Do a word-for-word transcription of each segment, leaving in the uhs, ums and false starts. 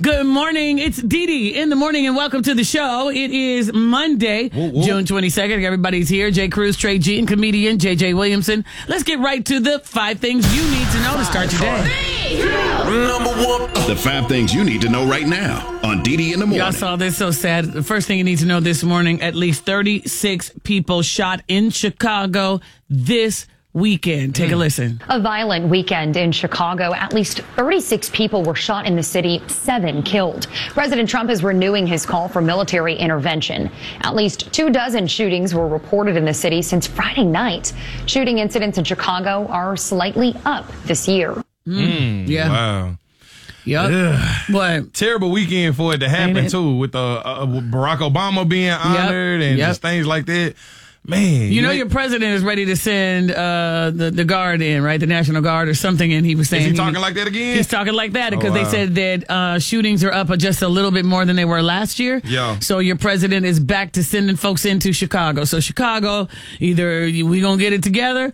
Good morning. It's Dee Dee in the morning, and welcome to the show. It is Monday, whoa, whoa. June twenty-second. Everybody's here. Jay Cruz, Trey G, and comedian J J Williamson. Let's get right to the five things you need to know to start your day. Number one. The five things you need to know right now on Dee Dee in the morning. Y'all saw this, so sad. The first thing you need to know this morning, at least thirty-six people shot in Chicago this weekend. Take a listen. A violent weekend in Chicago. At least thirty-six people were shot in the city, seven killed. President Trump is renewing his call for military intervention. At least two dozen shootings were reported in the city since Friday night. Shooting incidents in Chicago are slightly up this year. Mm, yeah. Wow. Yep. What? Terrible weekend for it to happen, too, with uh, uh, Barack Obama being honored yep. and yep. just things like that. Man, you know your president is ready to send uh, the the guard in, right? The National Guard or something, and he was saying is he talking he, like that again? He's talking like that because oh, wow. they said that uh, shootings are up just a little bit more than they were last year. Yeah. So your president is back to sending folks into Chicago. So Chicago, either we gonna get it together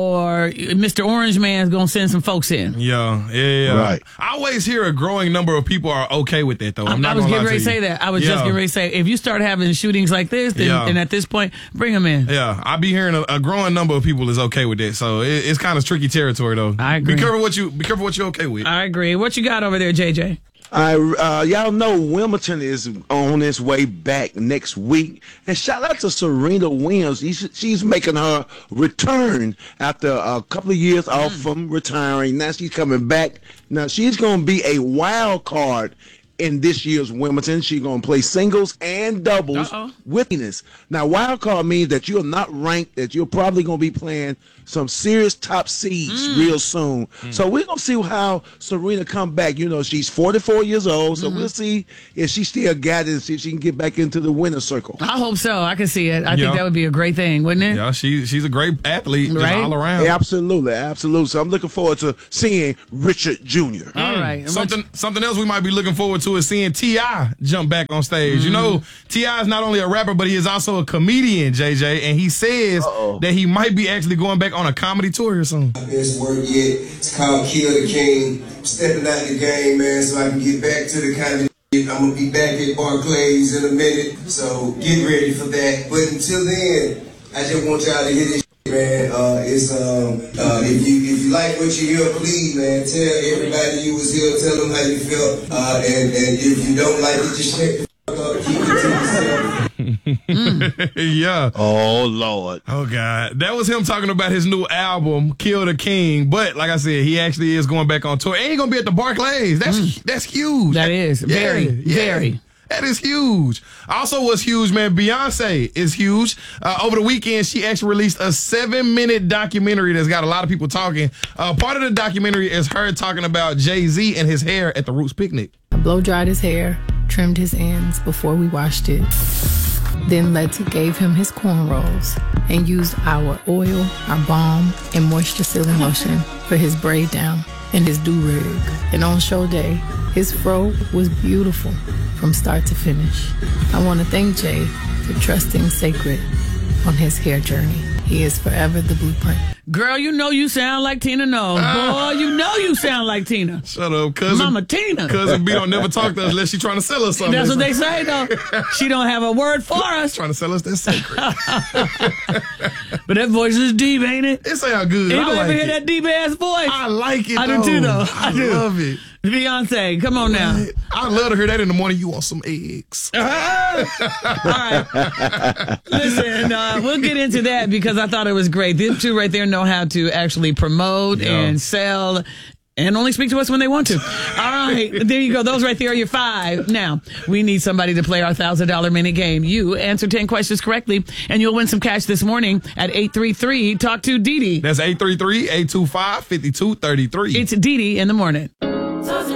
or Mister Orange Man's gonna send some folks in. Yeah, yeah, yeah. Right. I always hear a growing number of people are okay with that, though. I'm I, not I was gonna getting lie ready to say you. that. I was yeah. just getting ready to say if you start having shootings like this, then yeah. and at this point, bring them in. Yeah, I be hearing a, a growing number of people is okay with that, so it, it's kind of tricky territory, though. I agree. Be careful what you be careful what you're okay with. I agree. What you got over there, J J? I, uh, y'all know Wimbledon is on its way back next week. And shout out to Serena Williams. She's, she's making her return after a couple of years mm. off from retiring. Now she's coming back. Now she's going to be a wild card in this year's Wimbledon. She's going to play singles and doubles Uh-oh. with Venus. Now, wild card means that you're not ranked, that you're probably going to be playing some serious top seeds mm. real soon. Mm. So we're going to see how Serena come back. You know, she's forty-four years old, so mm-hmm. we'll see if she still got it and see if she can get back into the winner's circle. I hope so. I can see it. I yeah. think that would be a great thing, wouldn't it? Yeah, she, she's a great athlete just right? all around. Absolutely, absolutely. So I'm looking forward to seeing Richard Junior Mm. All right. Something something else we might be looking forward to is seeing T I jump back on stage. Mm. You know, T I is not only a rapper, but he is also a comedian, J J, and he says Uh-oh. that he might be actually going back on a comedy tour or something. My best work yet. It's called Kill the King. I'm stepping out the game, man, so I can get back to the comedy. I'm going to be back at Barclays in a minute, so get ready for that. But until then, I just want y'all to hear this shit, man. Uh, it's, um, uh, if you if you like what you hear, please, man, tell everybody you was here, tell them how you felt. Uh, and, and if you don't like it, just shut the fuck up, keep it to yourself. mm. yeah. Oh, Lord. Oh, God. That was him talking about his new album, Kill the King. But, like I said, he actually is going back on tour. And he's going to be at the Barclays. That's mm. that's huge. That is. Yeah, very, yeah. very. That is huge. Also what's huge, man, Beyonce is huge. Uh, over the weekend, she actually released a seven-minute documentary that's got a lot of people talking. Uh, part of the documentary is her talking about Jay-Z and his hair at the Roots picnic. I blow-dried his hair, trimmed his ends before we washed it. Then Letty gave him his cornrows and used our oil, our balm, and moisture-sealing lotion for his braid down and his do-rig. And on show day, his fro was beautiful from start to finish. I want to thank Jay for trusting Sacred on his hair journey. He is forever the blueprint. Girl, you know you sound like Tina Knowles. Ah. Boy, you know you sound like Tina. Shut up, cousin. Mama Tina. Cousin B don't never talk to us unless she's trying to sell us something. That's what they say, though. She don't have a word for us. Trying to sell us that secret. But that voice is deep, ain't it? It sound good. Anybody I like ever hear it. that deep-ass voice? I like it, I though. do, too, though. I, I do. love it. Beyonce, come on now. I love to hear that in the morning. You want some eggs. All right. Listen, uh, we'll get into that because I thought it was great. These two right there know how to actually promote yeah. and sell and only speak to us when they want to. All right. There you go. Those right there are your five. Now, we need somebody to play our one thousand dollars minute game. You answer ten questions correctly, and you'll win some cash this morning at eight three three talk to Dee Dee. That's eight three three, eight two five, five two three three. It's Dee Dee in the morning.